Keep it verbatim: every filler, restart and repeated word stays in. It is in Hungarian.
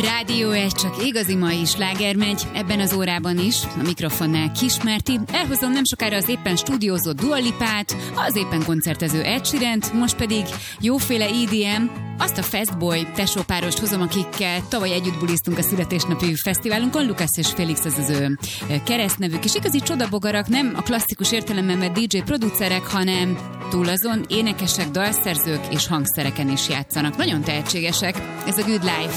Rádió egy, csak igazi mai sláger megy, ebben az órában is, a mikrofonnál Kismárti. Elhozom nem sokára az éppen stúdiózott Dua Lipát, az éppen koncertező Ed Sheerant, most pedig jóféle é dé em, azt a Fastboy tesópárost hozom, akikkel tavaly együtt buliztunk a születésnapi fesztiválunkon. Lucas és Felix az az ő keresztnevük, és igazi csodabogarak, nem a klasszikus értelemben vett dé dzsé producerek, hanem túl azon énekesek, dalszerzők és hangszereken is játszanak. Nagyon tehetségesek. Ez a Good Life.